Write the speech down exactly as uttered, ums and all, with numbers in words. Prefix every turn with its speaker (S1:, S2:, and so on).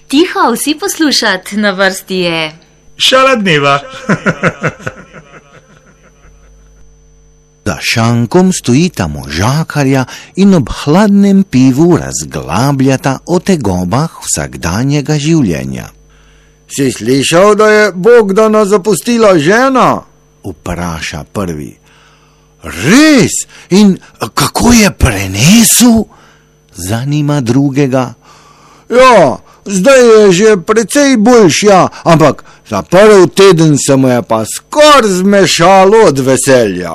S1: Tiho, vsi poslušat, na vrsti je
S2: Šala dneva.
S3: Za šankom stojita možakarja in ob hladnem pivu razglabljata o tegobah vsakdanjega življenja.
S4: Si slišal, da je Bogdana zapustila žena?
S3: Vpraša prvi. Res? In kako je prenesel? Zanima drugega.
S4: Ja, zdaj je že precej boljša, ampak za prvi teden se mu je pa skor zmešalo od veselja.